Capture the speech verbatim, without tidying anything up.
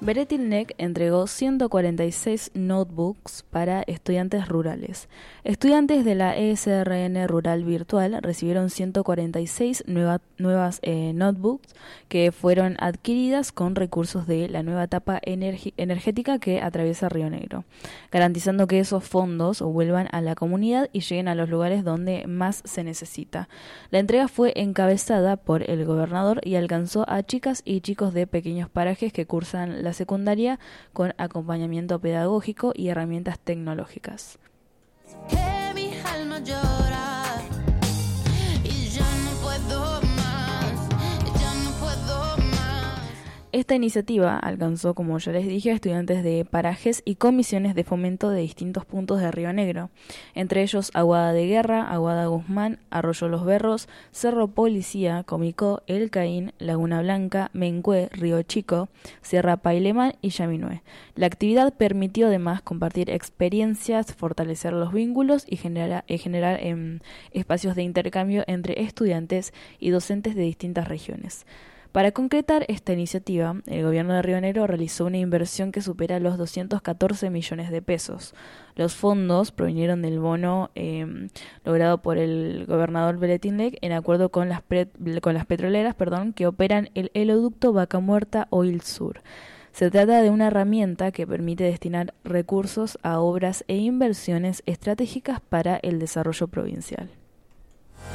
Beretilnec entregó ciento cuarenta y seis notebooks para estudiantes rurales. Estudiantes de la E S R N Rural Virtual recibieron ciento cuarenta y seis nueva, nuevas eh, notebooks que fueron adquiridas con recursos de la nueva etapa energi- energética que atraviesa Río Negro, garantizando que esos fondos vuelvan a la comunidad y lleguen a los lugares donde más se necesita. La entrega fue encabezada por el gobernador y alcanzó a chicas y chicos de pequeños parajes que cursan la secundaria con acompañamiento pedagógico y herramientas tecnológicas. Que mi alma llora y ya no puedo más, ya no puedo más. Esta iniciativa alcanzó, como ya les dije, a estudiantes de parajes y comisiones de fomento de distintos puntos de Río Negro, entre ellos Aguada de Guerra, Aguada Guzmán, Arroyo Los Berros, Cerro Policía, Comicó, El Caín, Laguna Blanca, Mencué, Río Chico, Sierra Pailemán y Yaminué. La actividad permitió además compartir experiencias, fortalecer los vínculos y generar, eh, generar eh, espacios de intercambio entre estudiantes y docentes de distintas regiones. Para concretar esta iniciativa, el gobierno de Río Negro realizó una inversión que supera los doscientos catorce millones de pesos. Los fondos provinieron del bono eh, logrado por el gobernador Beretilnec en acuerdo con las, pre- con las petroleras perdón, que operan el heleoducto Vaca Muerta Oil Sur. Se trata de una herramienta que permite destinar recursos a obras e inversiones estratégicas para el desarrollo provincial.